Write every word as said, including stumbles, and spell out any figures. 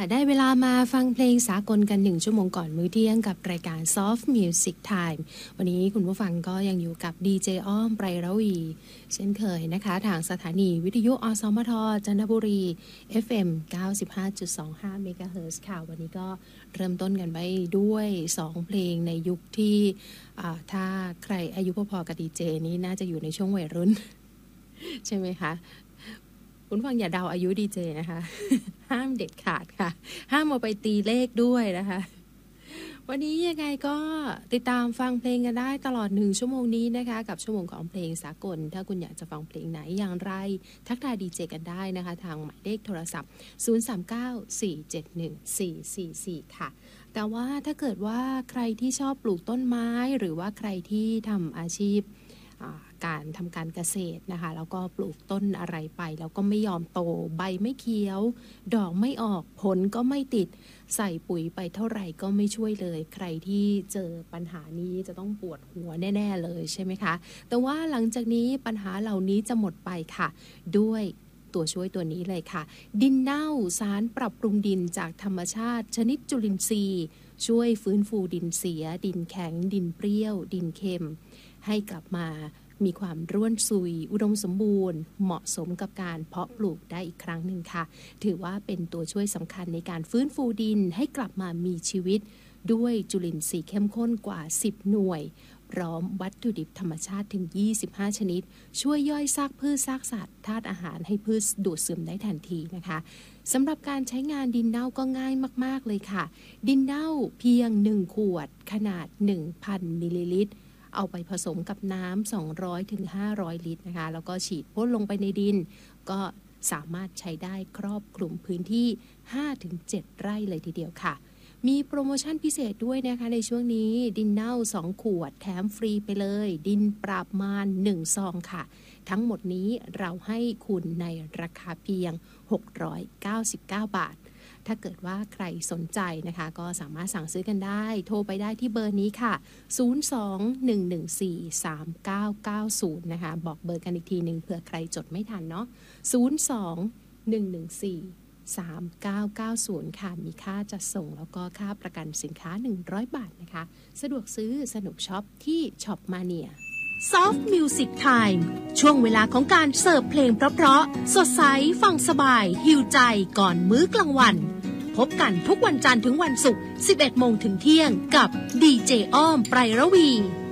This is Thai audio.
ได้เวลามาฟังเพลงสากลกันหนึ่งชั่วโมงก่อนมื้อเที่ยงกับรายการ Soft Music Time วันนี้คุณผู้ฟังก็ยังอยู่กับดีเจอ้อมไประวีเช่นเคยนะคะทางสถานีวิทยุอสมทจันทบุรี เอฟ เอ็ม เก้าสิบห้าจุดสองห้า เมกะเฮิรตซ์ค่ะวันนี้ก็เริ่มต้นกันไปด้วยสองเพลงในยุคที่ถ้าใครอายุพอๆกับดีเจนี้น่าจะอยู่ในช่วงวัยรุ่นใช่ไหมคะคุณฟังอย่าเดาอายุดีเจนะคะห้ามเด็ดขาดค่ะห้ามเอาไปตีเลขด้วยนะคะวันนี้ยังไงก็ติดตามฟังเพลงกันได้ตลอดหนึ่งชั่วโมงนี้นะคะกับชั่วโมงของเพลงสากลถ้าคุณอยากจะฟังเพลงไหนอย่างไรทักทายดีเจกันได้นะคะทางหมายเลขโทรศัพท์ศูนย์ สาม เก้า สี่ เจ็ด หนึ่ง สี่ สี่ สี่ค่ะแต่ว่าถ้าเกิดว่าใครที่ชอบปลูกต้นไม้หรือว่าใครที่ทำอาชีพการทำการเกษตรนะคะแล้วก็ปลูกต้นอะไรไปแล้วก็ไม่ยอมโตใบไม่เขียวดอกไม่ออกผลก็ไม่ติดใส่ปุ๋ยไปเท่าไหร่ก็ไม่ช่วยเลยใครที่เจอปัญหานี้จะต้องปวดหัวแน่ๆเลยใช่ไหมคะแต่ว่าหลังจากนี้ปัญหาเหล่านี้จะหมดไปค่ะด้วยตัวช่วยตัวนี้เลยค่ะดินเน่าสารปรับปรุงดินจากธรรมชาติชนิดจุลินทรีย์ช่วยฟื้นฟูดินเสียดินแข็งดินเปรี้ยวดินเค็มให้กลับมามีความร่วนซุยอุดมสมบูรณ์เหมาะสมกับการเพาะปลูกได้อีกครั้งหนึ่งค่ะถือว่าเป็นตัวช่วยสำคัญในการฟื้นฟูดินให้กลับมามีชีวิตด้วยจุลินทรีย์เข้มข้นกว่าสิบหน่วยพร้อมวัตถุดิบธรรมชาติถึงยี่สิบห้าชนิดช่วยย่อยซากพืชซากสัตว์ธาตุอาหารให้พืชดูดซึมได้ทันทีนะคะสำหรับการใช้งานดินเน่าก็ง่ายมากๆเลยค่ะดินเน่าเพียงหนึ่งขวดขนาด หนึ่งพัน มิลลิลิตรเอาไปผสมกับน้ำ สองร้อยถึงห้าร้อย ลิตรนะคะแล้วก็ฉีดพ่นลงไปในดินก็สามารถใช้ได้ครอบคลุมพื้นที่ ห้าถึงเจ็ด ไร่เลยทีเดียวค่ะมีโปรโมชั่นพิเศษด้วยนะคะในช่วงนี้ดินเน่าสองขวดแถมฟรีไปเลยดินปราบมารหนึ่งซองค่ะทั้งหมดนี้เราให้คุณในราคาเพียงหกร้อยเก้าสิบเก้าบาทถ้าเกิดว่าใครสนใจนะคะก็สามารถสั่งซื้อกันได้โทรไปได้ที่เบอร์นี้ค่ะศูนย์ สอง หนึ่ง หนึ่ง สี่ สาม เก้า เก้า ศูนย์นะคะบอกเบอร์กันอีกทีนึงเผื่อใครจดไม่ทันเนาะศูนย์ สอง หนึ่ง หนึ่ง สี่ สาม เก้า เก้า ศูนย์ค่ะมีค่าจัดส่งแล้วก็ค่าประกันสินค้าหนึ่งร้อยบาทนะคะสะดวกซื้อสนุกช็อปที่ช็อปมาเนีย Soft Music Time ช่วงเวลาของการเสิร์ฟเพลงเพราะๆสดใสฟังสบายหิวใจก่อนมื้อกลางวันพบกันทุกวันจันทร์ถึงวันศุกร์ สิบเอ็ดโมงถึงเที่ยงกับดีเจอ้อมไประวี